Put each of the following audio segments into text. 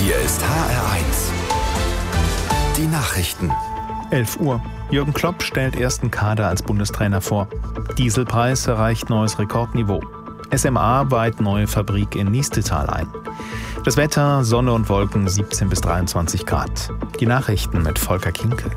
Hier ist HR1. Die Nachrichten. 11 Uhr. Jürgen Klopp stellt ersten Kader als Bundestrainer vor. Dieselpreis erreicht neues Rekordniveau. SMA weiht neue Fabrik in Niestetal ein. Das Wetter, Sonne und Wolken, 17 bis 23 Grad. Die Nachrichten mit Volker Kinkel.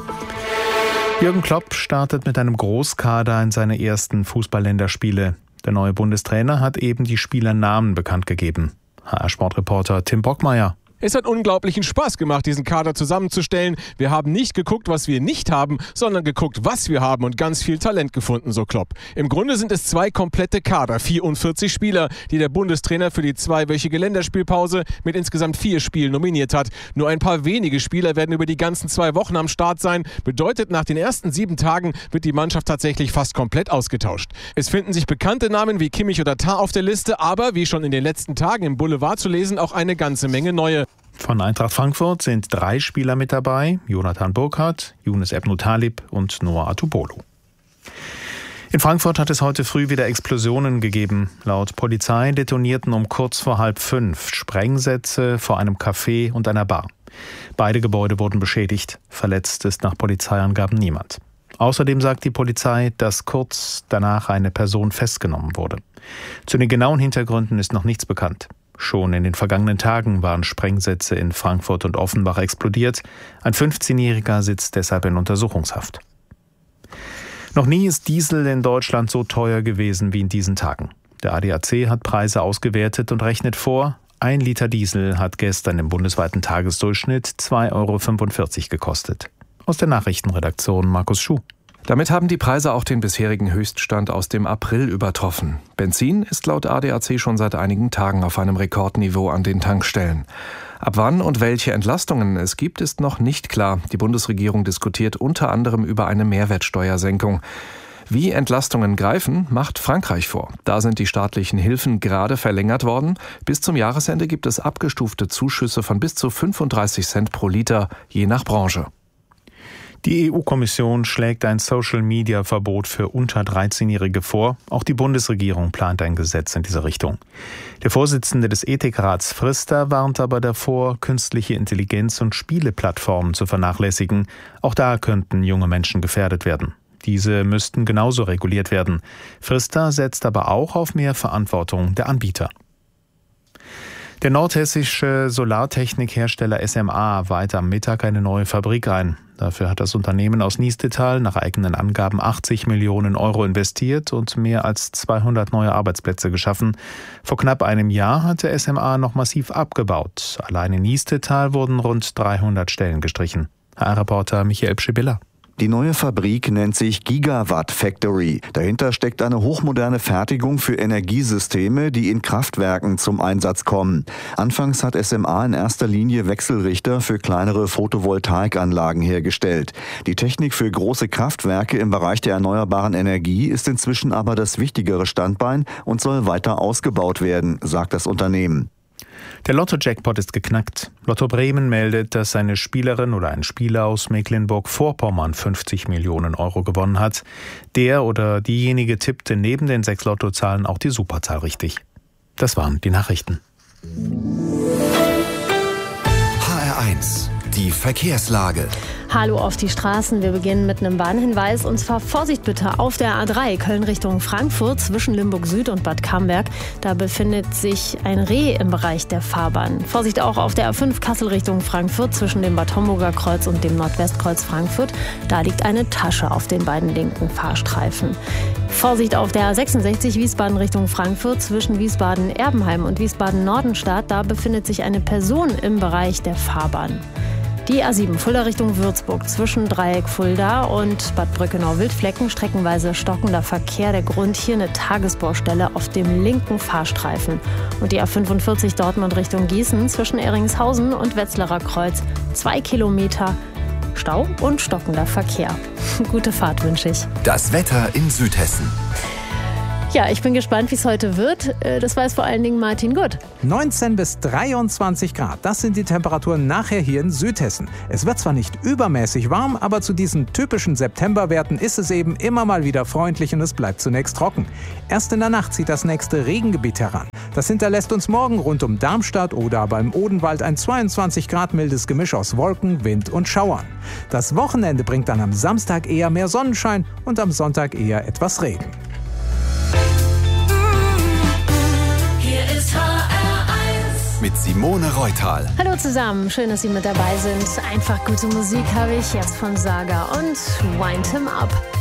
Jürgen Klopp startet mit einem Großkader in seine ersten Fußball-Länderspiele. Der neue Bundestrainer hat eben die Spielernamen bekannt gegeben. HR-Sportreporter Tim Bockmeier. Es hat unglaublichen Spaß gemacht, diesen Kader zusammenzustellen. Wir haben nicht geguckt, was wir nicht haben, sondern geguckt, was wir haben und ganz viel Talent gefunden, so Klopp. Im Grunde sind es 2 komplette Kader, 44 Spieler, die der Bundestrainer für die 2-wöchige Länderspielpause mit insgesamt 4 Spielen nominiert hat. Nur ein paar wenige Spieler werden über die ganzen 2 Wochen am Start sein. Bedeutet, nach den ersten 7 Tagen wird die Mannschaft tatsächlich fast komplett ausgetauscht. Es finden sich bekannte Namen wie Kimmich oder Tah auf der Liste, aber, wie schon in den letzten Tagen im Boulevard zu lesen, auch eine ganze Menge neue. Von Eintracht Frankfurt sind 3 Spieler mit dabei: Jonathan Burkhardt, Younes Ebnou Talib und Noah Atubolo. In Frankfurt hat es heute früh wieder Explosionen gegeben. Laut Polizei detonierten um kurz vor 4:30 Sprengsätze vor einem Café und einer Bar. Beide Gebäude wurden beschädigt. Verletzt ist nach Polizeiangaben niemand. Außerdem sagt die Polizei, dass kurz danach eine Person festgenommen wurde. Zu den genauen Hintergründen ist noch nichts bekannt. Schon in den vergangenen Tagen waren Sprengsätze in Frankfurt und Offenbach explodiert. Ein 15-Jähriger sitzt deshalb in Untersuchungshaft. Noch nie ist Diesel in Deutschland so teuer gewesen wie in diesen Tagen. Der ADAC hat Preise ausgewertet und rechnet vor, 1 Liter Diesel hat gestern im bundesweiten Tagesdurchschnitt 2,45 € gekostet. Aus der Nachrichtenredaktion Markus Schuh. Damit haben die Preise auch den bisherigen Höchststand aus dem April übertroffen. Benzin ist laut ADAC schon seit einigen Tagen auf einem Rekordniveau an den Tankstellen. Ab wann und welche Entlastungen es gibt, ist noch nicht klar. Die Bundesregierung diskutiert unter anderem über eine Mehrwertsteuersenkung. Wie Entlastungen greifen, macht Frankreich vor. Da sind die staatlichen Hilfen gerade verlängert worden. Bis zum Jahresende gibt es abgestufte Zuschüsse von bis zu 35 Cent pro Liter, je nach Branche. Die EU-Kommission schlägt ein Social-Media-Verbot für unter 13-Jährige vor. Auch die Bundesregierung plant ein Gesetz in diese Richtung. Der Vorsitzende des Ethikrats Frister warnt aber davor, künstliche Intelligenz und Spieleplattformen zu vernachlässigen. Auch da könnten junge Menschen gefährdet werden. Diese müssten genauso reguliert werden. Frister setzt aber auch auf mehr Verantwortung der Anbieter. Der nordhessische Solartechnikhersteller SMA weiht am Mittag eine neue Fabrik ein. Dafür hat das Unternehmen aus Niestetal nach eigenen Angaben 80 Millionen € investiert und mehr als 200 neue Arbeitsplätze geschaffen. Vor knapp einem Jahr hatte SMA noch massiv abgebaut. Allein in Niestetal wurden rund 300 Stellen gestrichen. HR-Reporter Michael Pschibilla. Die neue Fabrik nennt sich Gigawatt Factory. Dahinter steckt eine hochmoderne Fertigung für Energiesysteme, die in Kraftwerken zum Einsatz kommen. Anfangs hat SMA in erster Linie Wechselrichter für kleinere Photovoltaikanlagen hergestellt. Die Technik für große Kraftwerke im Bereich der erneuerbaren Energie ist inzwischen aber das wichtigere Standbein und soll weiter ausgebaut werden, sagt das Unternehmen. Der Lotto-Jackpot ist geknackt. Lotto Bremen meldet, dass eine Spielerin oder ein Spieler aus Mecklenburg-Vorpommern 50 Millionen € gewonnen hat. Der oder diejenige tippte neben den 6 Lottozahlen auch die Superzahl richtig. Das waren die Nachrichten. HR1, die Verkehrslage. Hallo auf die Straßen. Wir beginnen mit einem Warnhinweis. Und zwar Vorsicht bitte auf der A3 Köln Richtung Frankfurt zwischen Limburg Süd und Bad Camberg. Da befindet sich ein Reh im Bereich der Fahrbahn. Vorsicht auch auf der A5 Kassel Richtung Frankfurt zwischen dem Bad Homburger Kreuz und dem Nordwestkreuz Frankfurt. Da liegt eine Tasche auf den beiden linken Fahrstreifen. Vorsicht auf der A66 Wiesbaden Richtung Frankfurt zwischen Wiesbaden-Erbenheim und Wiesbaden-Nordenstadt. Da befindet sich eine Person im Bereich der Fahrbahn. Die A7 Fulda Richtung Würzburg zwischen Dreieck Fulda und Bad Brückenau-Wildflecken streckenweise stockender Verkehr. Der Grund hier eine Tagesbaustelle auf dem linken Fahrstreifen. Und die A45 Dortmund Richtung Gießen zwischen Ehringshausen und Wetzlarer Kreuz 2 Kilometer Stau und stockender Verkehr. Gute Fahrt wünsche ich. Das Wetter in Südhessen. Ja, ich bin gespannt, wie es heute wird. Das weiß vor allen Dingen Martin Gutt. 19 bis 23 Grad, das sind die Temperaturen nachher hier in Südhessen. Es wird zwar nicht übermäßig warm, aber zu diesen typischen Septemberwerten ist es eben immer mal wieder freundlich und es bleibt zunächst trocken. Erst in der Nacht zieht das nächste Regengebiet heran. Das hinterlässt uns morgen rund um Darmstadt oder aber im Odenwald ein 22 Grad mildes Gemisch aus Wolken, Wind und Schauern. Das Wochenende bringt dann am Samstag eher mehr Sonnenschein und am Sonntag eher etwas Regen. Hier ist HR1 mit Simone Reutal. Hallo zusammen, schön, dass Sie mit dabei sind. Einfach gute Musik habe ich jetzt von Saga und Wind Him Up.